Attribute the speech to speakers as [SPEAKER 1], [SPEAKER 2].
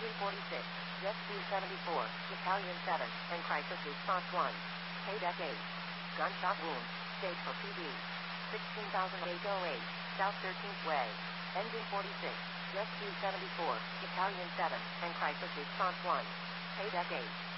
[SPEAKER 1] Engine 46, Rescue 74, Italian 7, and Crisis Response 1. Paydeck 8. Gunshot wound. State for PD. 16,808, South 13th Way. Engine 46, Rescue 74, Italian 7, and Crisis Response 1. Paydeck 8.